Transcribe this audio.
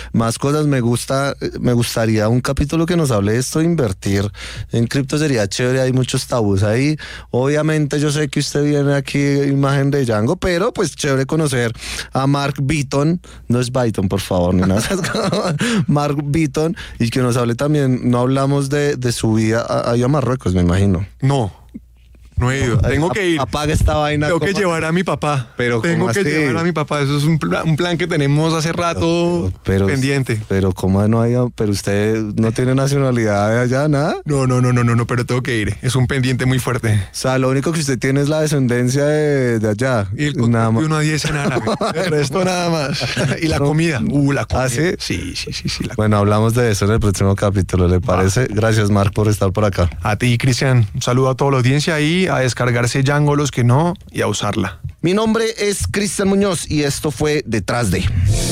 más cosas. Me gustaría un capítulo que nos hable de esto de invertir en cripto, sería chévere. Hay muchos tabús ahí. Obviamente yo sé que usted viene aquí imagen de Django, pero pues chévere conocer a Mark Beaton, no es Byton, por favor, ni nada. Mark Beaton, y que nos hable también. No hablamos de su vida ahí a Marruecos, me imagino. No he ido. Tengo que ir. Apaga esta vaina. Tengo que llevar a mi papá. Pero tengo que llevar a mi papá. Eso es un plan que tenemos hace rato pendiente. Pero ¿cómo no hay? Pero usted no tiene nacionalidad de allá, ¿nada? No, pero tengo que ir. Es un pendiente muy fuerte. O sea, lo único que usted tiene es la descendencia de allá. Y el contacto de 1 a 10 en árabe. El resto nada más. Y la comida. La comida. ¿Ah, sí? Sí. Bueno, hablamos de eso en el próximo capítulo, ¿le parece? Gracias, Marc, por estar por acá. A ti, Cristian. Un saludo a toda la audiencia y a descargarse Django los que no y a usarla. Mi nombre es Cristian Muñoz y esto fue Detrás de...